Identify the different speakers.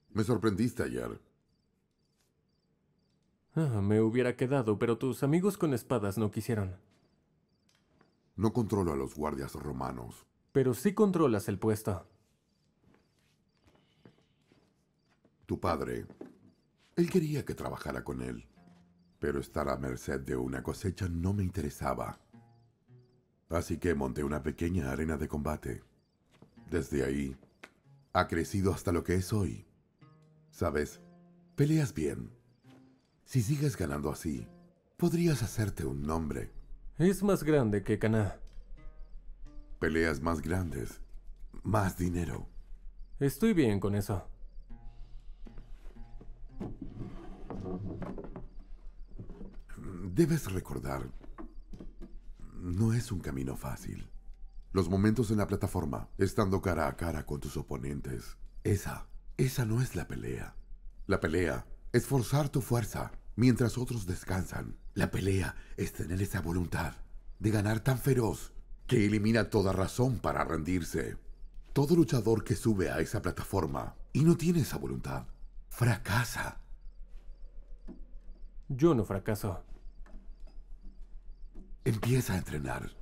Speaker 1: Me sorprendiste ayer.
Speaker 2: Me hubiera quedado, pero tus amigos con espadas no quisieron.
Speaker 1: No controlo a los guardias romanos.
Speaker 2: Pero sí controlas el puesto.
Speaker 1: Tu padre, él quería que trabajara con él, pero estar a merced de una cosecha no me interesaba. Así que monté una pequeña arena de combate. Desde ahí, ha crecido hasta lo que es hoy. ¿Sabes? Peleas bien. Si sigues ganando así, podrías hacerte un nombre.
Speaker 2: Es más grande que Caná.
Speaker 1: Peleas más grandes, más dinero.
Speaker 2: Estoy bien con eso.
Speaker 1: Debes recordar, no es un camino fácil. Los momentos en la plataforma, estando cara a cara con tus oponentes, esa no es la pelea. La pelea es forzar tu fuerza mientras otros descansan. La pelea es tener esa voluntad de ganar tan feroz que elimina toda razón para rendirse. Todo luchador que sube a esa plataforma y no tiene esa voluntad, fracasa.
Speaker 2: Yo no fracaso.
Speaker 1: Empieza a entrenar.